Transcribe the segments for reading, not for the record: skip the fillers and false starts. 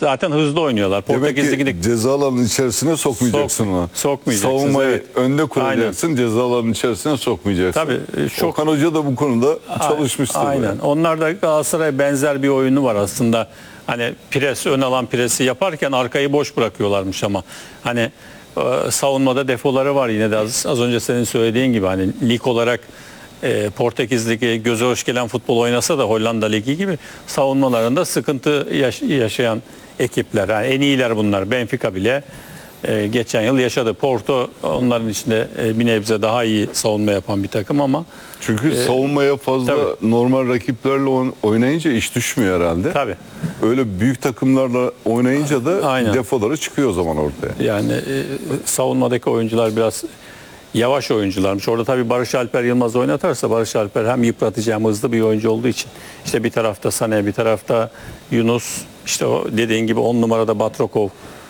Zaten hızlı oynuyorlar. Demek ki ceza alanının içerisine sokmayacaksın onu. Sokmayacaksın. Savunmayı evet. önde kuracaksın, ceza alanının içerisine sokmayacaksın. Tabii. Okan Hoca da bu konuda çalışmıştır. Aynen. Yani. Onlarda Galatasaray benzer bir oyunu var aslında. Hani ön alan presi yaparken arkayı boş bırakıyorlarmış ama hani savunmada defoları var yine de az önce senin söylediğin gibi hani lig olarak Portekiz Ligi göze hoş gelen futbol oynasa da Hollanda Ligi gibi savunmalarında sıkıntı yaşayan ekipler. Yani en iyiler bunlar. Benfica bile geçen yıl yaşadı. Porto onların içinde bir nebze daha iyi savunma yapan bir takım ama çünkü savunmaya fazla tabii. normal rakiplerle oynayınca iş düşmüyor herhalde. Tabii. Öyle büyük takımlarla oynayınca da aynen. defoları çıkıyor o zaman ortaya. Yani savunmadaki oyuncular biraz yavaş oyuncularmış. Orada tabii Barış Alper Yılmaz oynatarsa Barış Alper hem yıpratıcı hem hızlı bir oyuncu olduğu için işte bir tarafta Sané, bir tarafta Yunus, işte o dediğin gibi 10 numarada Batrokov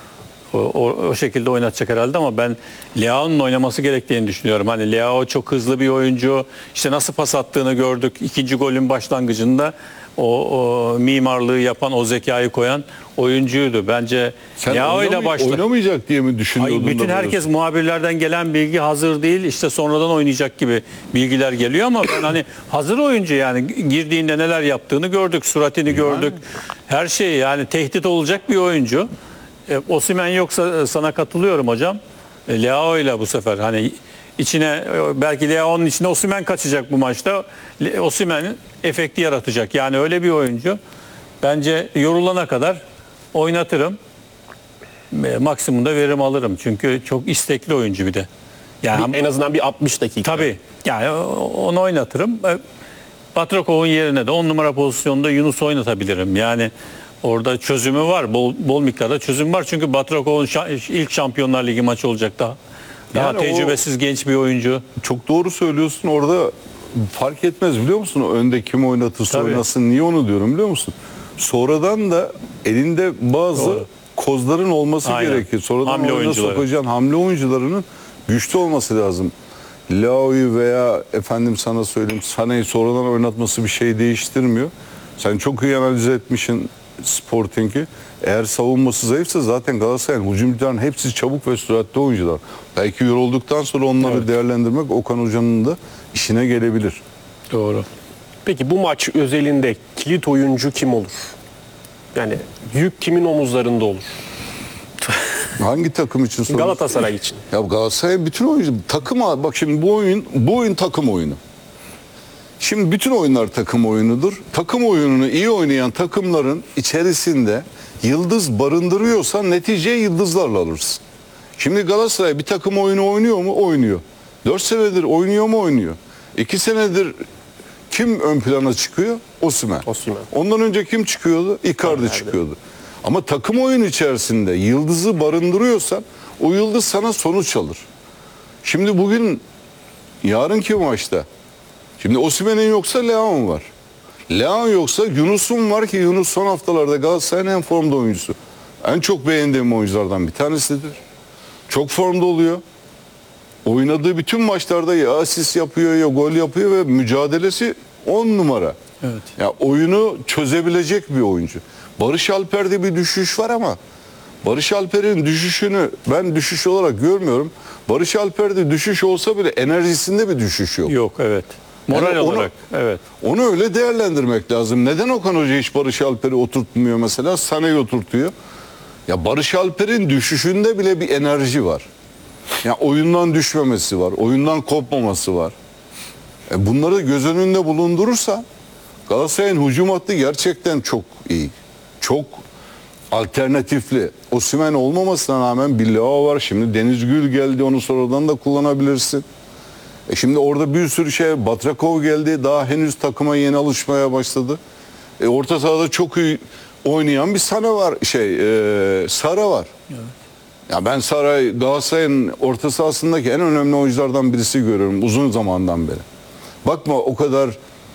o şekilde oynatacak herhalde ama ben Leao'nun oynaması gerektiğini düşünüyorum. Hani Leao çok hızlı bir oyuncu. İşte nasıl pas attığını gördük. İkinci golün başlangıcında o mimarlığı yapan, o zekayı koyan oyuncuydu. Bence Leao ile başladı. Oynamayacak diye mi düşünüyordun? Bütün herkes muhabirlerden gelen bilgi hazır değil. İşte sonradan oynayacak gibi bilgiler geliyor ama ben hani hazır oyuncu yani girdiğinde neler yaptığını gördük. Suratını gördük. Her şey yani tehdit olacak bir oyuncu. Osimhen yoksa sana katılıyorum hocam. Leao ile bu sefer hani içine belki Leao'nun içine Osimhen kaçacak bu maçta. Osimhen'in efekti yaratacak. Yani öyle bir oyuncu. Bence yorulana kadar oynatırım. Maksimumda verim alırım. Çünkü çok istekli oyuncu bir de. Yani en azından bir 60 dakika. Tabii. Yani onu oynatırım. Batrakov'un yerine de 10 numara pozisyonda Yunus oynatabilirim. Yani orada çözümü var. Bol miktarda çözüm var. Çünkü Batrakov'un ilk Şampiyonlar Ligi maçı olacak daha. Daha Yani tecrübesiz genç bir oyuncu. Çok doğru söylüyorsun. Orada fark etmez biliyor musun? Önde kim oynatırsa Tabii. oynasın. Niye onu diyorum biliyor musun? Sonradan da elinde bazı kozların olması gerekir. Sonradan hamle oyuna sokacağın hamle oyuncularının güçlü olması lazım. Leao'yu veya efendim sana söyleyeyim Sané'yi sonradan oynatması bir şey değiştirmiyor. Sen çok iyi analiz etmişsin Sporting'i. Eğer savunması zayıfsa zaten Galatasaray'ın hücumcuların hepsi çabuk ve süratli oyuncular. Belki yorulduktan sonra onları değerlendirmek Okan Hoca'nın da işine gelebilir. Doğru. Peki bu maç özelinde kilit oyuncu kim olur? Yani yük kimin omuzlarında olur? Hangi takım için soruyorsun? Galatasaray için. Ya Galatasaray bütün oyuncu takıma bak şimdi bu oyun takım oyunu. Şimdi bütün oyunlar takım oyunudur. Takım oyununu iyi oynayan takımların içerisinde yıldız barındırıyorsan neticeyi yıldızlarla alırsın. Şimdi Galatasaray bir takım oyunu oynuyor mu? Oynuyor. 4 senedir oynuyor mu? Oynuyor. 2 senedir kim ön plana çıkıyor? Osimhen. Ondan önce kim çıkıyordu? Icardi çıkıyordu. Ama takım oyunu içerisinde yıldızı barındırıyorsan o yıldız sana sonuç alır. Şimdi bugün yarınki maçta şimdi Osimhen'in yoksa Leao var. Leao yoksa Yunus'un var ki Yunus son haftalarda Galatasaray'ın en formda oyuncusu. En çok beğendiğim oyunculardan bir tanesidir. Çok formda oluyor. Oynadığı bütün maçlarda ya asist yapıyor ya gol yapıyor ve mücadelesi 10 numara. Evet. Ya oyunu çözebilecek bir oyuncu. Barış Alper'de bir düşüş var ama Barış Alper'in düşüşünü ben düşüş olarak görmüyorum. Barış Alper'de düşüş olsa bile enerjisinde bir düşüş yok. Yok evet. Moral Yani olarak evet. Onu öyle değerlendirmek lazım. Neden Okan Hoca hiç Barış Alper'i oturtmuyor mesela? Sané'yi oturtuyor. Ya Barış Alper'in düşüşünde bile bir enerji var. Ya oyundan düşmemesi var. Oyundan kopmaması var. Bunları göz önünde bulundurursa Galatasaray'ın hücum hattı gerçekten çok iyi. Çok alternatifli. Osimhen olmamasına rağmen bir Leao var. Şimdi Deniz Gül geldi. Onu sonradan da kullanabilirsin. Şimdi orada bir sürü şey. Batrakov geldi. Daha henüz takıma yeni alışmaya başladı. Orta sahada çok iyi oynayan bir Sané var. Sara var. Evet. Ya ben Sara'yı Galatasaray'ın orta sahasındaki en önemli oyunculardan birisi görüyorum uzun zamandan beri. Bakma o kadar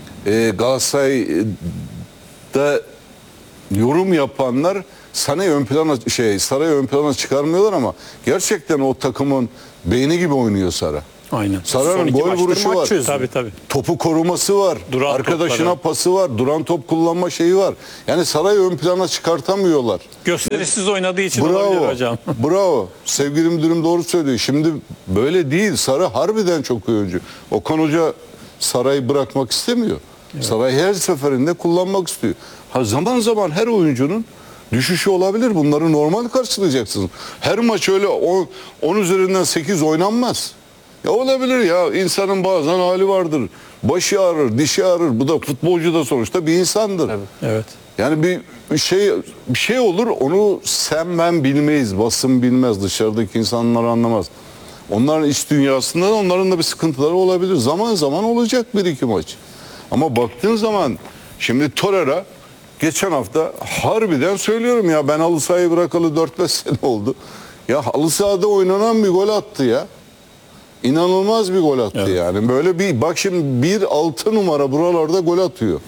Galatasaray'da yorum yapanlar Sara'yı ön plana çıkarmıyorlar ama gerçekten o takımın beyni gibi oynuyor Sara. Aynen. Son Sara'nın iki gol maçtır vuruşu maç var. çözdü. Tabii. Topu koruması var. Duran Arkadaşına topları. pası var. Duran top kullanma şeyi var. Yani Saray'ı ön plana çıkartamıyorlar. Gösterişsiz oynadığı için olabilir Bravo. hocam. Bravo. Sevgili müdürüm doğru söylüyor. Şimdi böyle değil. Saray harbiden çok iyi oyuncu. Okan Hoca Saray'ı bırakmak istemiyor. Saray her seferinde kullanmak istiyor. Ha, zaman zaman her oyuncunun düşüşü olabilir. Bunları normal karşılayacaksınız. Her maç öyle 10 üzerinden 8 oynanmaz. Ya olabilir ya. İnsanın bazen hali vardır. Başı ağrır, dişi ağrır. Bu da futbolcu da sonuçta bir insandır. Evet. Yani bir şey olur, onu sen ben bilmeyiz, basın bilmez, dışarıdaki insanlar anlamaz. Onların iç dünyasında da onların da bir sıkıntıları olabilir. Zaman zaman olacak bir iki maç. Ama baktığın zaman şimdi Torreira geçen hafta harbiden söylüyorum ya, ben halı sahayı bırakalı 4-5 sene oldu. Ya halı sahada oynanan bir gol attı ya. İnanılmaz bir gol attı yani. Böyle bir bak şimdi 1-6 numara buralarda gol atıyor.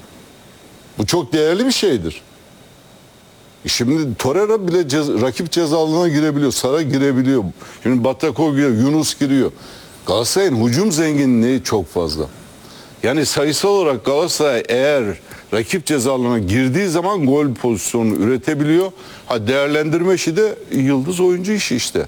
Bu çok değerli bir şeydir. Şimdi Torreira bile rakip ceza alanına girebiliyor. Sara girebiliyor. Şimdi Batakov giriyor. Yunus giriyor. Galatasaray'ın hücum zenginliği çok fazla. Yani sayısal olarak Galatasaray eğer rakip ceza alanına girdiği zaman gol pozisyonu üretebiliyor. Ha, değerlendirme işi de yıldız oyuncu işi işte.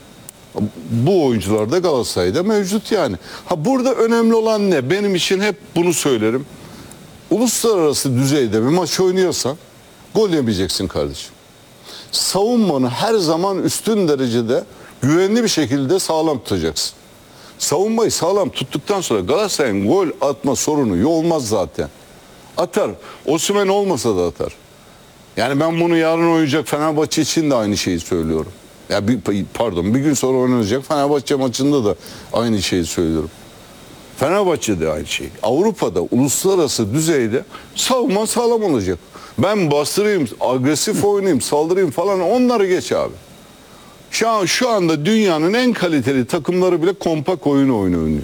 Bu oyuncular da Galatasaray'da mevcut yani. Ha, burada önemli olan ne? Benim için hep bunu söylerim. Uluslararası düzeyde bir maç oynuyorsan gol yemeyeceksin kardeşim. Savunmanı her zaman üstün derecede güvenli bir şekilde sağlam tutacaksın. Savunmayı sağlam tuttuktan sonra Galatasaray'ın gol atma sorunu olmaz zaten. Atar. Osimhen olmasa da atar. Yani ben bunu yarın oynayacak Fenerbahçe için de aynı şeyi söylüyorum. Ya bir gün sonra oynanacak Fenerbahçe maçında da aynı şeyi söylüyorum. Fenerbahçe'de aynı şey. Avrupa'da uluslararası düzeyde savunma sağlam olacak. Ben bastırayım, agresif oynayayım, saldırayım falan, onları geç abi. Şu anda dünyanın en kaliteli takımları bile kompak oynuyor.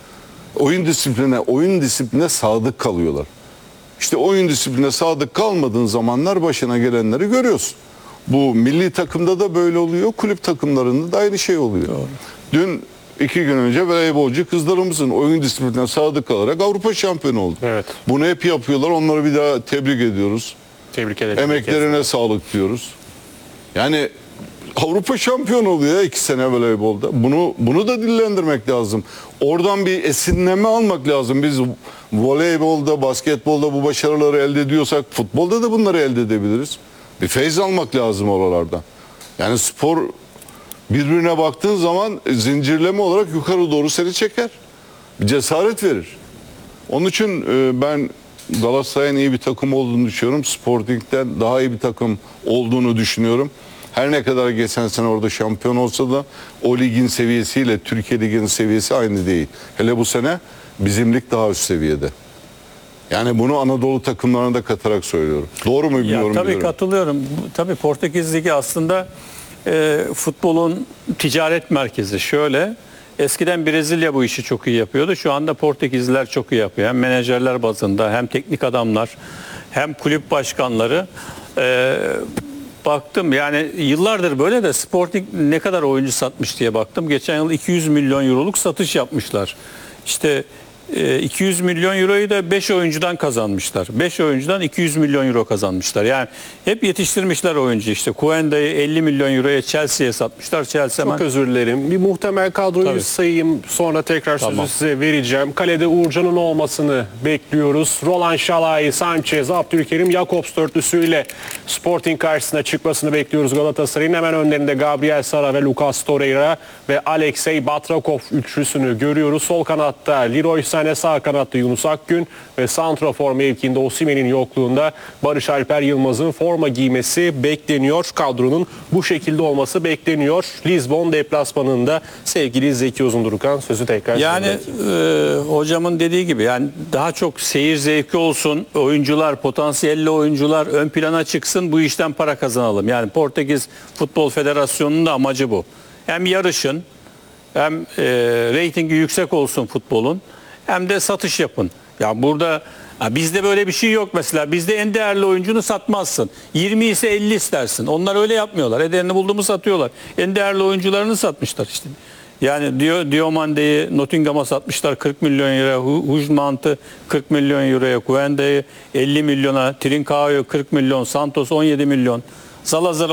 Oyun disipline sadık kalıyorlar. İşte oyun disipline sadık kalmadığın zamanlar başına gelenleri görüyorsun. Bu milli takımda da böyle oluyor, kulüp takımlarında da aynı şey oluyor. Doğru. Dün 2 gün önce voleybolcu kızlarımızın oyun disiplinine sadık kalarak Avrupa şampiyonu oldu. Evet. Bunu hep yapıyorlar. Onları bir daha tebrik ediyoruz. Tebrik ederim. Emeklerine sağlık diyoruz. Yani Avrupa şampiyonu oluyor 2 sene voleybolda. Bunu da dillendirmek lazım. Oradan bir esinlenme almak lazım. Biz voleybolda, basketbolda bu başarıları elde ediyorsak futbolda da bunları elde edebiliriz. Bir feyz almak lazım oralardan. Yani spor birbirine baktığın zaman zincirleme olarak yukarı doğru seni çeker. Bir cesaret verir. Onun için ben Galatasaray'ın iyi bir takım olduğunu düşünüyorum. Sporting'den daha iyi bir takım olduğunu düşünüyorum. Her ne kadar geçen sene orada şampiyon olsa da o ligin seviyesiyle Türkiye Ligi'nin seviyesi aynı değil. Hele bu sene bizim lig daha üst seviyede. Yani bunu Anadolu takımlarına da katarak söylüyorum. Doğru mu bilmiyorum. Tabii biliyorum. katılıyorum. Tabii Portekiz Ligi aslında futbolun ticaret merkezi. Şöyle, eskiden Brezilya bu işi çok iyi yapıyordu. Şu anda Portekizliler çok iyi yapıyor. Hem menajerler bazında, hem teknik adamlar, hem kulüp başkanları. Baktım yani yıllardır böyle de Sporting ne kadar oyuncu satmış diye baktım. Geçen yıl 200 milyon euroluk satış yapmışlar. İşte 200 milyon euroyu da 5 oyuncudan kazanmışlar. 5 oyuncudan 200 milyon euro kazanmışlar. Yani hep yetiştirmişler oyuncu işte. Kuenda'yı 50 milyon euroya Chelsea'ye satmışlar. Chelsea hemen... Çok özür dilerim. Bir muhtemel kadroyu Tabii. sayayım. Sonra tekrar sözü Tamam. size vereceğim. Kalede Uğurcan'ın olmasını bekliyoruz. Roland Şalai, Sanchez, Abdülkerim, Jakobs dörtlüsüyle Sporting karşısına çıkmasını bekliyoruz Galatasaray'ın. Hemen önlerinde Gabriel Sara ve Lucas Torreira ve Alexey Batrakov üçlüsünü görüyoruz. Sol kanatta Leroy Sané, sağ kanatta Yunus Akgün ve santrafor mevkiinde Osimhen'in yokluğunda Barış Alper Yılmaz'ın forma giymesi bekleniyor. Kadronun bu şekilde olması bekleniyor. Lizbon deplasmanında sevgili Zeki Uzundurukan, sözü tekrar Yani hocamın dediği gibi yani daha çok seyir zevki olsun, oyuncular, potansiyelli oyuncular ön plana çıksın, bu işten para kazanalım. Yani Portekiz Futbol Federasyonu'nun da amacı bu. Hem yarışın, hem reytingi yüksek olsun futbolun, hem de satış yapın. Ya burada bizde böyle bir şey yok mesela. Bizde en değerli oyuncunu satmazsın. 20 ise 50 istersin. Onlar öyle yapmıyorlar. Ederini bulduğumu satıyorlar. En değerli oyuncularını satmışlar işte. Yani Diomande'yi Nottingham'a satmışlar 40 milyon euro, Hujmant'ı 40 milyon euroya, Kuende'yi 50 milyona, Trincão'yu 40 milyon, Santos 17 milyon. Salazar